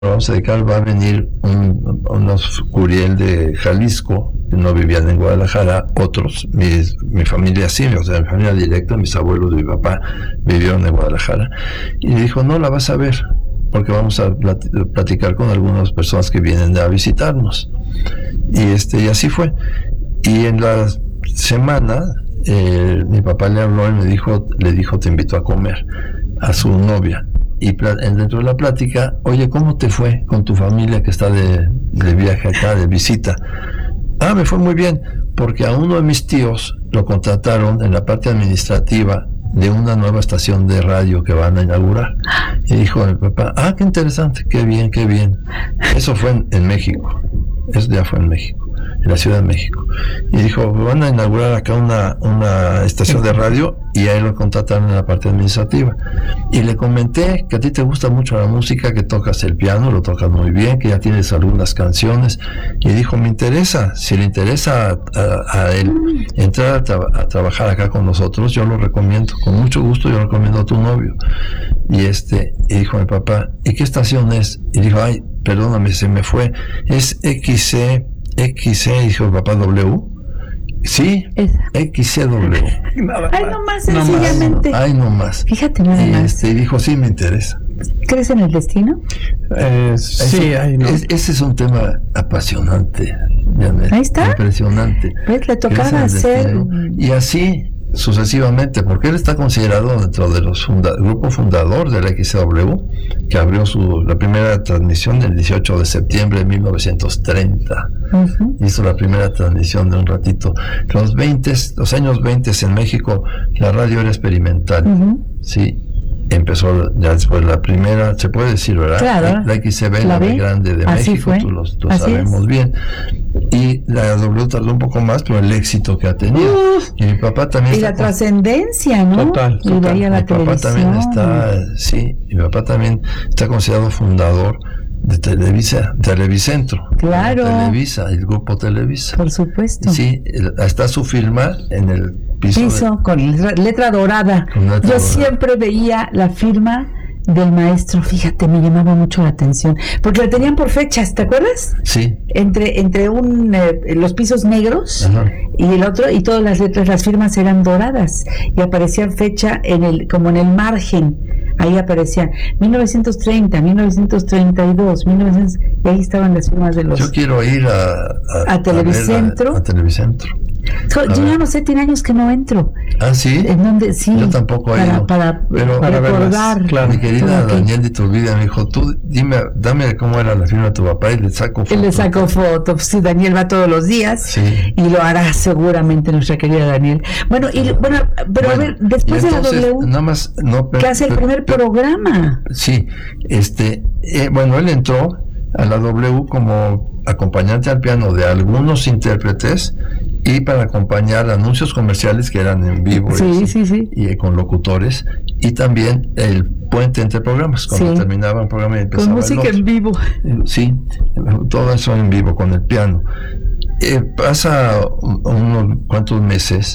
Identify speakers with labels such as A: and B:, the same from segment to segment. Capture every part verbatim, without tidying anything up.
A: vamos a dedicar, va a venir un, unos Curiel de Jalisco, que no vivían en Guadalajara, otros, mi, mi familia sí, o sea, mi familia directa, mis abuelos y mi papá vivieron en Guadalajara, y le dijo, no la vas a ver, porque vamos a plat- platicar con algunas personas que vienen a visitarnos, y este, y así fue, y en la semana, eh, mi papá le habló y me dijo, le dijo, te invito a comer, a su novia. Y dentro de la plática, oye, ¿cómo te fue con tu familia que está de, de viaje acá, de visita? Ah, me fue muy bien, porque a uno de mis tíos lo contrataron en la parte administrativa de una nueva estación de radio que van a inaugurar. Y dijo mi papá, ah, qué interesante, qué bien, qué bien. Eso fue en, en México, eso ya fue en México, en la Ciudad de México. Y dijo, van a inaugurar acá una, una estación de radio, y ahí lo contrataron en la parte administrativa. Y le comenté que a ti te gusta mucho la música, que tocas el piano, lo tocas muy bien, que ya tienes algunas canciones, y dijo, me interesa, si le interesa a, a, a él entrar a, tra- a trabajar acá con nosotros, yo lo recomiendo, con mucho gusto yo recomiendo a tu novio. Y este, y dijo mi papá, ¿y qué estación es? Y dijo, ay, perdóname, se me fue, es X C, X C, dijo el papá, W. Sí,
B: Esa.
A: X C W.
B: Ay, no más, sencillamente.
A: Ay, no más.
B: Fíjate nada
A: Y
B: más.
A: este, dijo, sí, me interesa.
B: ¿Crees en el destino?
C: Eh, sí,
A: Eso-
C: ahí no.
A: es- ese es un tema apasionante. Janet,
B: Ahí está.
A: Impresionante.
B: Pues le tocaba
A: Crees en el
B: hacer.
A: destino. Y así sucesivamente, porque él está considerado dentro de los funda- grupo fundador del X C W, que abrió su la primera transmisión el dieciocho de septiembre de mil novecientos treinta.
B: Ujú.
A: Hizo la primera transmisión de un ratito. Los veinte, los años veinte en México, la radio era experimental.
B: Ujú.
A: Sí, empezó ya después la primera, se puede decir, ¿verdad?
B: Claro.
A: La X C B,
B: La
A: la
B: B.
A: B grande de
B: Así
A: México,
B: fue.
A: tú lo tú
B: Así
A: sabemos
B: es.
A: bien. Y la W tardó un poco más, pero el éxito que ha tenido.
B: Uf.
A: Y mi papá también
B: Y
A: está
B: la
A: con-
B: trascendencia, ¿no?
C: Total,
B: Y
C: total.
B: veía la
A: mi papá
B: televisión.
A: también está, sí, mi papá también está considerado fundador de Televisa, Televicentro.
B: Claro.
A: Televisa, el grupo Televisa.
B: Por supuesto.
A: Sí, el- está su firma en el piso. de-
B: Piso con letra, letra dorada.
A: Con letra
B: Yo
A: dorada.
B: siempre veía la firma del maestro, fíjate, me llamaba mucho la atención, porque la tenían por fechas, ¿te acuerdas?
A: Sí.
B: Entre entre un eh, los pisos negros
A: Ajá.
B: y el otro, y todas las letras, las firmas eran doradas y aparecía fecha en el como en el margen. Ahí aparecía mil novecientos treinta, mil novecientos treinta y dos, mil novecientos, y ahí estaban las firmas de los.
A: Yo quiero ir a, a,
B: ¿A Televicentro?
A: A, a Televicentro.
B: Jo,
A: a
B: yo
A: ver.
B: ya no sé, tiene años que no entro.
A: Ah, sí.
B: ¿En dónde? Sí.
A: Yo tampoco he
B: para,
A: ido.
B: Para,
A: Pero-
B: para
C: Para verlas,
B: recordar.
C: claro.
A: Mi querida
B: todo aquello.
A: Daniel de Iturbide me dijo, tú dime, dame cómo era la firma de tu papá y le saco foto.
B: Él le sacó fotos. Sí, Daniel va todos los días.
A: Sí.
B: Y lo hará seguramente nuestra querida Daniel. Bueno, y bueno, pero a
A: Bueno,
B: ver, después
A: y
B: de la
A: entonces,
B: W,
A: nada más, no,
B: ¿qué hace el primer programa?
A: Sí, este, eh, bueno, él entró a la W como acompañante al piano de algunos intérpretes y para acompañar anuncios comerciales que eran en vivo y,
B: Sí,
A: así,
B: sí, sí.
A: y eh, con locutores, y también el puente entre programas, cuando
B: Sí.
A: terminaba un programa y empezaba
B: Con
A: el
B: música
A: otro.
B: en vivo.
A: Sí, todo eso en vivo con el piano. Eh, pasa un- unos cuantos meses,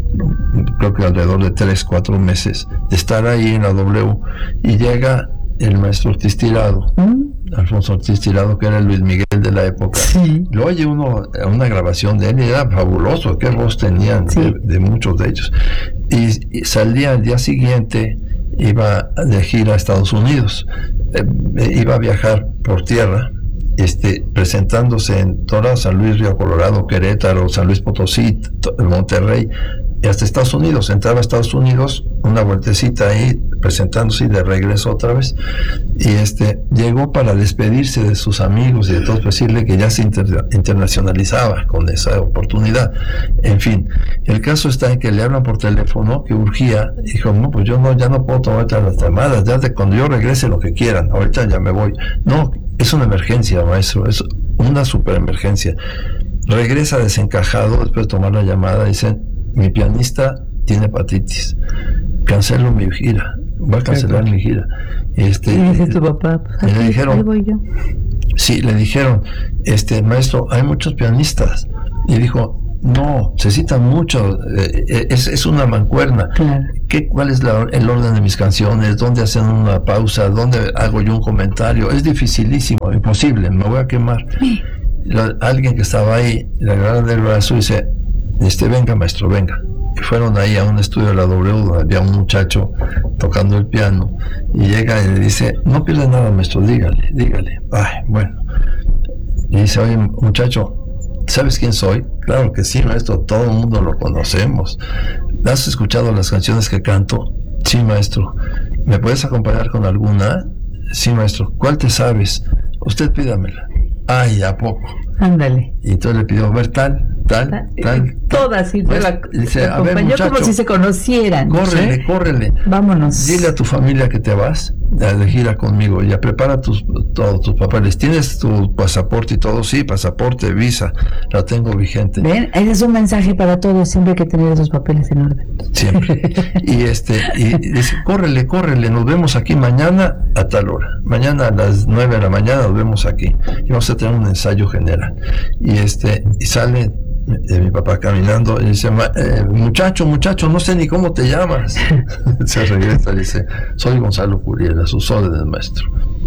A: creo que alrededor de tres, cuatro meses, de estar ahí en la W, y llega el maestro Ortiz Tirado,
B: ¿Mm?
A: Alfonso Ortiz Tirado, que era el Luis Miguel de la época.
B: Sí.
A: Lo oye uno, una grabación de él, y era fabuloso, qué voz tenían
B: Sí.
A: de, de muchos de ellos. Y, y salía al día siguiente, iba de gira a Estados Unidos, eh, eh, iba a viajar por tierra, este, presentándose en Torreón, San Luis, Río Colorado, Querétaro, San Luis Potosí, to- Monterrey, y hasta Estados Unidos. Entraba a Estados Unidos, una vueltecita ahí, presentándose y de regreso otra vez. Y este llegó para despedirse de sus amigos y de todos, decirle que ya se inter- internacionalizaba con esa oportunidad. En fin, el caso está en que le hablan por teléfono que urgía. Dijo, no, pues yo no, ya no puedo tomar las llamadas, ya de cuando yo regrese lo que quieran, ahorita ya me voy. No, es una emergencia, maestro, es una super emergencia. Regresa desencajado después de tomar la llamada, dicen, mi pianista tiene hepatitis, cancelo mi gira, voy a cancelar mi gira. Este,
B: Y dice tu papá, pues,
A: y le
B: aquí-
A: dijeron,
B: ahí voy yo.
A: sí, le dijeron, este maestro, hay muchos pianistas. Y dijo, No, se cita mucho, eh, es, es una mancuerna.
B: Claro.
A: ¿Qué, ¿Cuál es la, el orden de mis canciones? ¿Dónde hacen una pausa? ¿Dónde hago yo un comentario? Es dificilísimo, imposible, me voy a quemar. La, alguien que estaba ahí le agarra del brazo y dice, este, venga maestro, venga. Y fueron ahí a un estudio de la W donde había un muchacho tocando el piano y llega y le dice, no pierde nada maestro, dígale, dígale. Ay, bueno. Y dice, oye muchacho, ¿sabes quién soy? Claro que sí, maestro, todo el mundo lo conocemos. ¿Has escuchado las canciones que canto? Sí, maestro. ¿Me puedes acompañar con alguna? Sí, maestro. ¿Cuál te sabes? Usted pídamela. Ay, ¿a poco?
B: Ándale.
A: Y entonces le pidió, ver tal, tal, tal. tal
B: Todas, y
A: pues,
B: la,
A: dice,
B: la
A: a ver, muchacho,
B: como si se conocieran.
A: Córrele,
B: ¿sí?
A: córrele.
B: Vámonos.
A: Dile a tu familia que te vas de gira conmigo, ya prepara tus, todos tus papeles. ¿Tienes tu pasaporte y todo? Sí, pasaporte, visa, la tengo vigente.
B: Ven, ese es un mensaje para todos, siempre hay que tener esos papeles en orden.
A: Siempre. Y este, y dice, córrele, córrele, nos vemos aquí mañana a tal hora. Mañana a las nueve de la mañana nos vemos aquí. Y vamos a tener un ensayo general. Y este, y sale eh, mi papá caminando y dice, eh, muchacho, muchacho, no sé ni cómo te llamas. Se regresa y dice, soy Gonzalo Curiel, a sus órdenes, maestro.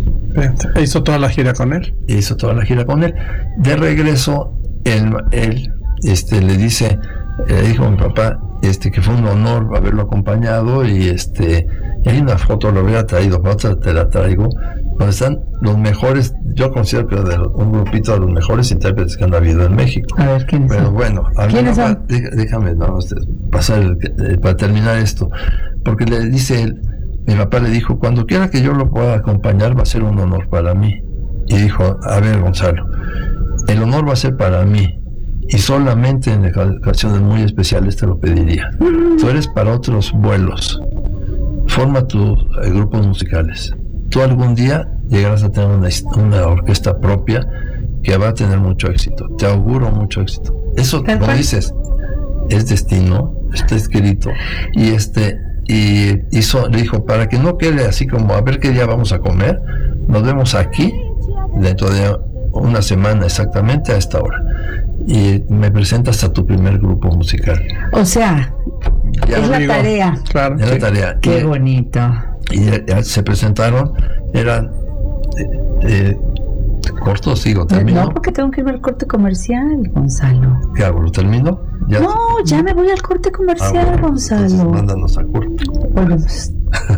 C: ¿E hizo toda la gira con él?
A: Hizo toda la gira con él. De regreso, él, él este, le dice, le dijo a mi papá, este, que fue un honor haberlo acompañado, y este, y hay una foto, lo hubiera traído, otra te la traigo, donde están los mejores, yo considero que de un grupito de los mejores intérpretes que han habido en México.
B: A ver, ¿quiénes
A: Pero
B: son?
A: bueno, a mí
B: ¿Quiénes
A: papá,
B: son?
A: déjame no, pasar el, el, para terminar esto, porque le dice él, mi papá le dijo, cuando quiera que yo lo pueda acompañar va a ser un honor para mí. Y dijo, a ver Gonzalo, el honor va a ser para mí, y solamente en ocasiones muy especiales te lo pediría. Tú eres para otros vuelos, forma tus eh, grupos musicales. Tú algún día llegarás a tener una, una orquesta propia que va a tener mucho éxito. Te auguro mucho éxito. Eso, como dices, es destino, está escrito. Y este y hizo, le dijo, para que no quede así como a ver qué día vamos a comer, nos vemos aquí dentro de una semana exactamente a esta hora, y me presentas a tu primer grupo musical.
B: O sea,
A: ya,
B: es
A: amigo,
B: la tarea.
C: Claro.
A: Es la tarea.
B: Qué
A: y,
B: bonito.
A: Y ya, ya se presentaron, eran eh, eh, cortos, sigo, termino.
B: No, porque tengo que ir al corte comercial, Gonzalo.
A: ¿Qué hago? ¿Lo termino? ¿Ya?
B: No, ya me voy al corte comercial,
A: ah, bueno,
B: Gonzalo.
A: Entonces, mándanos a corte.
B: Bueno, pues.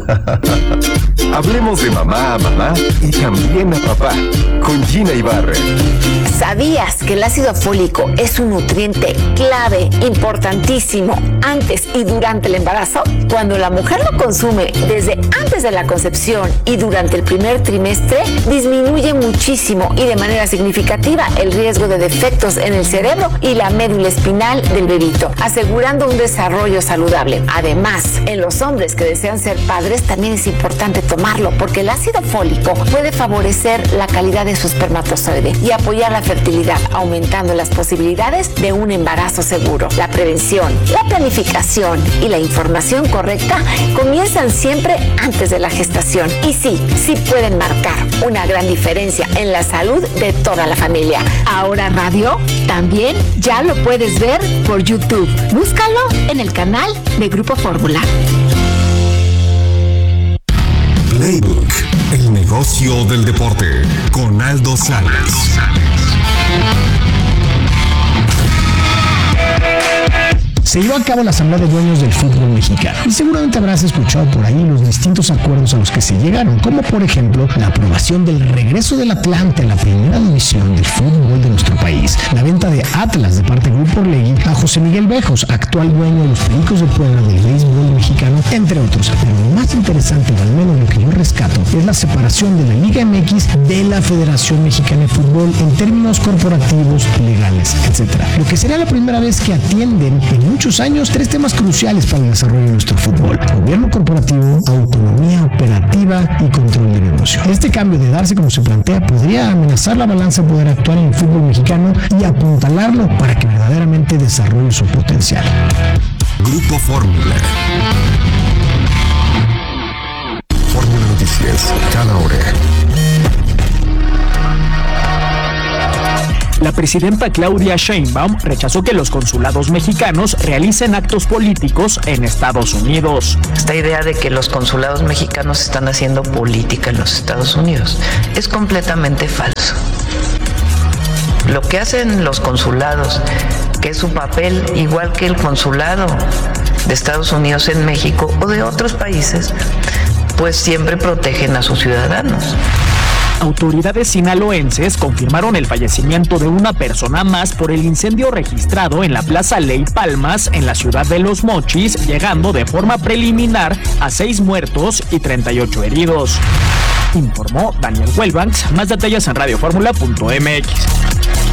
D: Hablemos de mamá a mamá y también a papá con Gina Ibarra.
E: ¿Sabías que el ácido fólico es un nutriente clave, importantísimo, antes y durante el embarazo? Cuando la mujer lo consume desde antes de la concepción y durante el primer trimestre, disminuye muchísimo y de manera significativa el riesgo de defectos en el cerebro y la médula espinal del bebito, asegurando un desarrollo saludable. Además, en los hombres que desean ser padres también es importante tomarlo, porque el ácido fólico puede favorecer la calidad de su espermatozoide y apoyar la fertilidad, aumentando las posibilidades de un embarazo seguro. La prevención, la planificación y la información correcta comienzan siempre antes de la gestación, y sí, sí pueden marcar una gran diferencia en la salud de toda la familia. Ahora Radio también ya lo puedes ver por YouTube. Búscalo en el canal de Grupo Fórmula.
D: Playbook, el negocio del deporte, con Aldo Salas.
F: Se llevó a cabo la Asamblea de Dueños del Fútbol Mexicano y seguramente habrás escuchado por ahí los distintos acuerdos a los que se llegaron, como por ejemplo la aprobación del regreso del Atlante en la primera división del fútbol de nuestro país, la venta de Atlas de parte de Grupo Orlegui a José Miguel Bejos, actual dueño de los Pericos de Puebla del béisbol mexicano, entre otros. Pero lo más interesante, o al menos lo que yo rescato, es la separación de la Liga M X de la Federación Mexicana de Fútbol en términos corporativos, legales, etcétera. Lo que será la primera vez que atienden en muchos años tres temas cruciales para el desarrollo de nuestro fútbol: gobierno corporativo, autonomía operativa y control de negocio. Este cambio, de darse como se plantea, podría amenazar la balanza de poder actuar en el fútbol mexicano y apuntalarlo para que verdaderamente desarrolle su potencial.
D: Grupo Fórmula. Fórmula Noticias, cada hora.
G: La presidenta Claudia Sheinbaum rechazó que los consulados mexicanos realicen actos políticos en Estados Unidos.
H: Esta idea de que los consulados mexicanos están haciendo política en los Estados Unidos es completamente falso. Lo que hacen los consulados, que es su papel igual que el consulado de Estados Unidos en México o de otros países, pues siempre protegen a sus ciudadanos.
G: Autoridades sinaloenses confirmaron el fallecimiento de una persona más por el incendio registrado en la Plaza Ley Palmas en la ciudad de Los Mochis, llegando de forma preliminar a seis muertos y treinta y ocho heridos. Informó Daniel Huelbanks. Más detalles en radio fórmula punto m x.